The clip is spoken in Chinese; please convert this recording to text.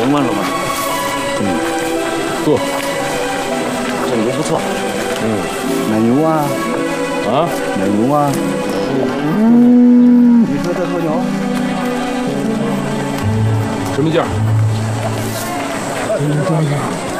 能吗，老板？ 不， 这牛不错。 奶牛啊， 啊， 奶牛啊。你说这头牛？ 什么价？ 多少？